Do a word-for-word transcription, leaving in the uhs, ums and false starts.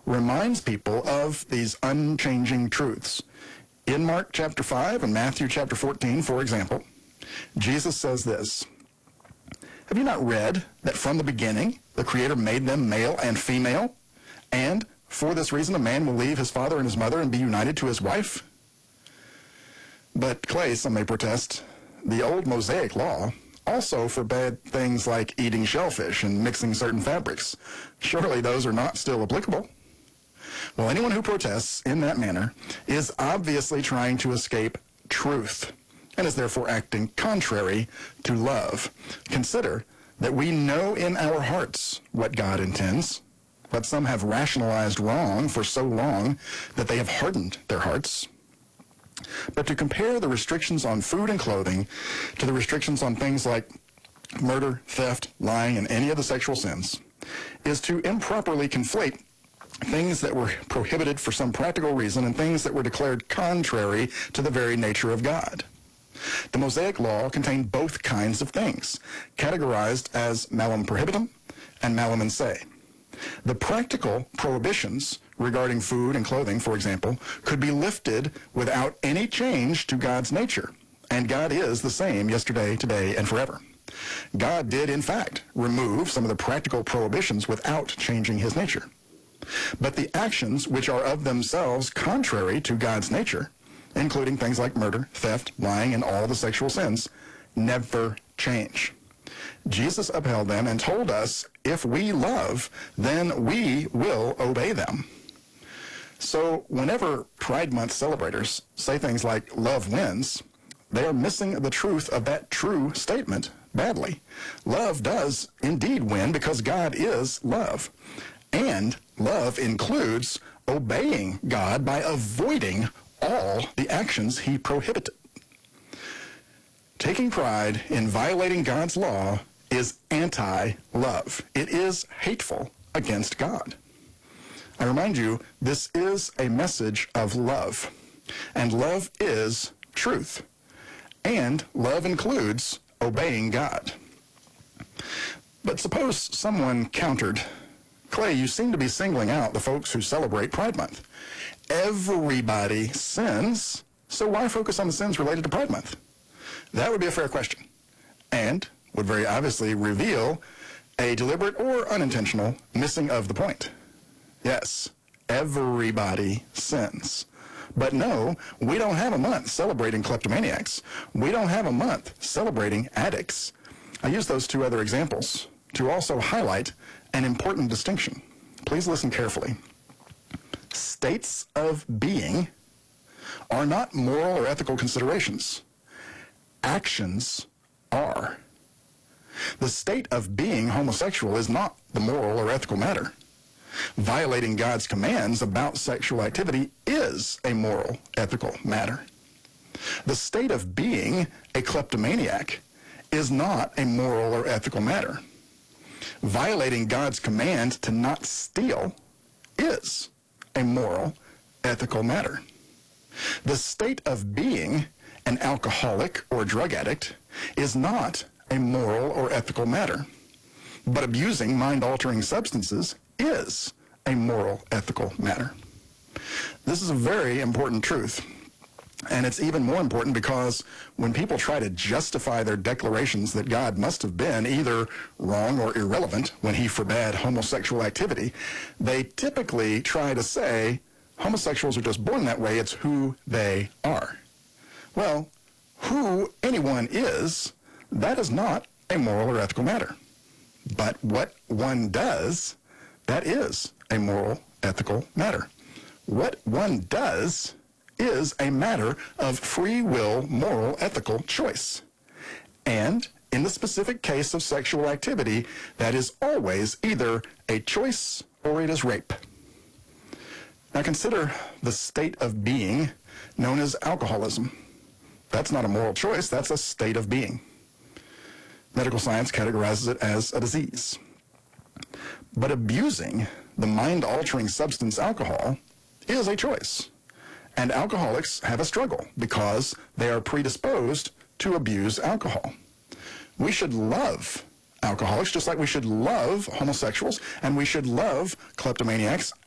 reminds people of these unchanging truths. In Mark chapter five and Matthew chapter fourteen, for example, Jesus says this, "Have you not read that from the beginning the Creator made them male and female? And for this reason a man will leave his father and his mother and be united to his wife?" But Clay, some may protest, the old Mosaic law also forbade things like eating shellfish and mixing certain fabrics. Surely those are not still applicable? Well, anyone who protests in that manner is obviously trying to escape truth and is therefore acting contrary to love. Consider that we know in our hearts what God intends, but some have rationalized wrong for so long that they have hardened their hearts. But to compare the restrictions on food and clothing to the restrictions on things like murder, theft, lying, and any of the sexual sins is to improperly conflate things that were prohibited for some practical reason and things that were declared contrary to the very nature of God. The Mosaic law contained both kinds of things, categorized as malum prohibitum and malum in se. The practical prohibitions regarding food and clothing, for example, could be lifted without any change to God's nature. And God is the same yesterday, today, and forever. God did, in fact, remove some of the practical prohibitions without changing his nature. But the actions which are of themselves contrary to God's nature, including things like murder, theft, lying, and all the sexual sins, never change. Jesus upheld them and told us if we love, then we will obey them. So whenever Pride Month celebrators say things like love wins, they are missing the truth of that true statement badly. Love does indeed win because God is love. And love includes obeying God by avoiding all the actions he prohibited. Taking pride in violating God's law is anti-love. It is hateful against God. I remind you, this is a message of love, and love is truth, and love includes obeying God. But suppose someone countered, "Clay, you seem to be singling out the folks who celebrate Pride Month. Everybody sins, so why focus on the sins related to Pride Month?" That would be a fair question, and would very obviously reveal a deliberate or unintentional missing of the point. Yes, everybody sins. But no, we don't have a month celebrating kleptomaniacs. We don't have a month celebrating addicts. I use those two other examples to also highlight an important distinction. Please listen carefully. States of being are not moral or ethical considerations. Actions are. The state of being homosexual is not the moral or ethical matter. Violating God's commands about sexual activity is a moral, ethical matter. The state of being a kleptomaniac is not a moral or ethical matter. Violating God's command to not steal is a moral, ethical matter. The state of being an alcoholic or drug addict is not a moral or ethical matter. But abusing mind-altering substances is a moral, ethical matter. This is a very important truth. And it's even more important because when people try to justify their declarations that God must have been either wrong or irrelevant when he forbade homosexual activity, they typically try to say homosexuals are just born that way, it's who they are. Well, who anyone is, that is not a moral or ethical matter. But what one does, that is a moral, ethical matter. What one does is a matter of free will, moral, ethical choice. And in the specific case of sexual activity, that is always either a choice or it is rape. Now consider the state of being known as alcoholism. That's not a moral choice, that's a state of being. Medical science categorizes it as a disease. But abusing the mind-altering substance alcohol is a choice. And alcoholics have a struggle because they are predisposed to abuse alcohol. We should love alcoholics just like we should love homosexuals and we should love kleptomaniacs